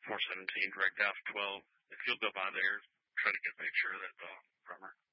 417 direct out 12. If you'll go by there, try to make sure that from her.